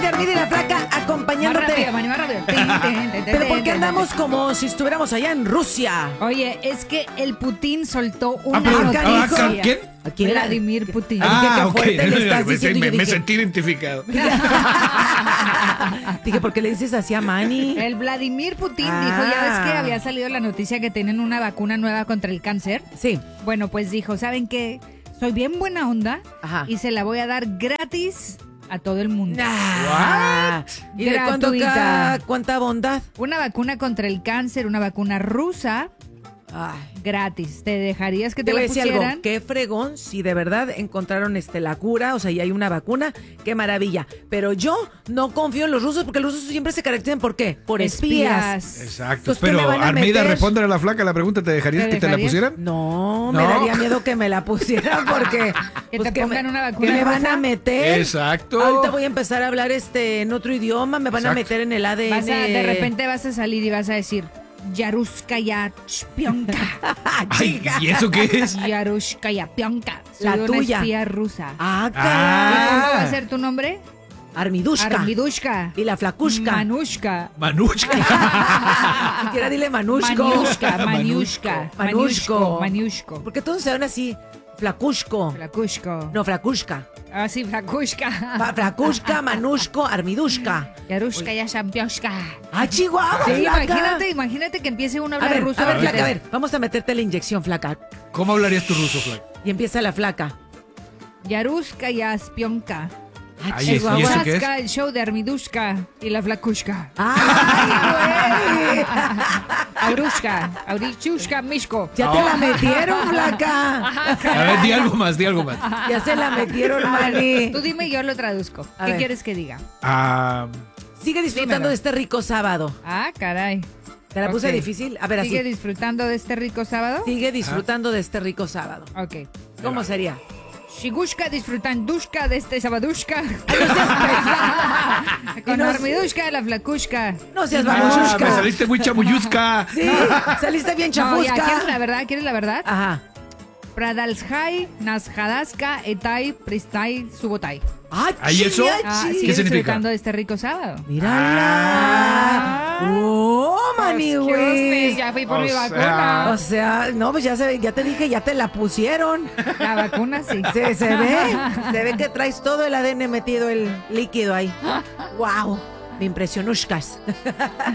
Carmina y la Flaca acompañándote. Más rápido, Manny, más rápido. Pero ¿por qué andamos como si estuviéramos allá en Rusia? Oye, es que el Putin soltó una canijo. noticia. ¿Quién? ¿A quién? Vladimir Putin. qué fuerte le estás diciendo, yo Me dije- sentí identificado. Dije, ¿por qué le dices así a Manny? El Vladimir Putin dijo, ya ves que había salido la noticia que tienen una vacuna nueva contra el cáncer. Sí. Bueno, pues dijo, ¿saben qué? Soy bien buena onda Ajá. y se la voy a dar gratis a todo el mundo. ¿Y de cuánto Gratuita. cuánta bondad? Una vacuna contra el cáncer, una vacuna rusa, Ay. gratis. ¿Te dejarías que te Te voy la a decir pusieran? algo, qué fregón, si de verdad encontraron la cura, o sea, y hay una vacuna, qué maravilla. Pero yo no confío en los rusos porque los rusos siempre se caracterizan ¿por qué? Por espías. Exacto. Entonces, ¿qué me Pero van a Armida, meter? responde a la Flaca la pregunta, ¿te dejarías ¿Te que te la dejarías? pusieran? No, ¿No? me daría miedo que me la pusieran porque Que pues, te pongan una vacuna ¿qué me van rusa? a meter? Exacto. Ahorita voy a empezar a hablar en otro idioma, me van a Exacto. meter en el ADN. De repente vas a salir y vas a decir, Yaruskaya Chpionka. Ay, ¿y eso qué es? Yaruskaya Pionka. Soy La una tuya. espía rusa. Ah, ¿Y caray. cómo va a ser tu nombre? Armidushka. Armidushka. Y la flacushka. Manushka. Manushka. Siquiera dile manushko. Maniushka. Maniushka. Manushko. Maniushko. Porque todos se ven así. Flacushko. Flakushko. No, flacushka. Ah, sí, Flakushka. Flacushka, manushko, armidushka. Yarushkaya Shampioshka. ¡Ah, Chihuahua! Sí, flaca! imagínate que empiece uno a A hablar ver, ruso. a ver, A flaca, ver. a ver. Vamos a meterte la inyección, flaca. ¿Cómo hablarías tu ruso, Flaca? Y empieza la flaca. Yaruskaya Spionka. ¡Ah, Ay, ¿y eso Chihuahua! qué es? Chaska, el show de Armidushka y la Flakushka. ¡Ay, güey! Aurushka, Aurichushka, Mishko. Ya te la metieron, flaca. A ver, di algo más, di algo más. Ya se la metieron, Mani. Tú dime y yo lo traduzco. A ¿Qué ver. quieres que diga? Ah, Sigue disfrutando Dímelo. de este rico sábado. Ah, caray. ¿Te la puse Ok. difícil? A ver, así. ¿Sigue disfrutando de este rico sábado? Sigue disfrutando de este rico sábado. Ok. ¿Cómo sería? Shigushka disfrutandushka de este sabadushka. Y Con no- Armidushka, la Flakushka. No seas me babushka. saliste muy chamuyusca. Sí, saliste bien No, ya, chafusca. ¿quieres la verdad? ¿Quieres la verdad? Ajá. Pradalshai, Nashadaska, Etai, Pristai, Subotai. ¡Ay, ¿Ahí eso? Ah, chichi! sigue ¿Qué significa? disfrutando de este rico sábado. ¡Mírala! ¡Oh, mani, Excuse me, güey! ya fui por O mi sea- vacuna. O sea, no, pues ya te dije, ya te la pusieron. La vacuna sí. Se ve que traes todo el ADN metido, el líquido ahí. ¡Wow! Me impresionushkas.